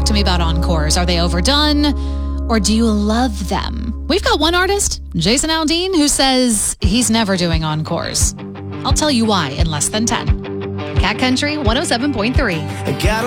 to me about encores. Are they overdone, or do you love them? We've got one artist, Jason Aldean, who says he's never doing encores. I'll tell you why in less than 10. Cat Country 107.3.